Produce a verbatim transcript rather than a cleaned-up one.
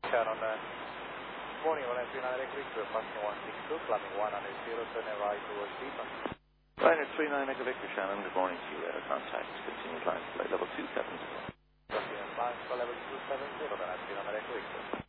Shannon, uh, morning, one nine three nine Echo Victor, passing one six two, climbing one hundred, turning right towards Deepan. one three nine Echo Victor, Shannon, good morning to you. Uh, contact, continue climb flight level two seven zero. Continuing climb for level two seven zero, one nine three nine Echo Victor.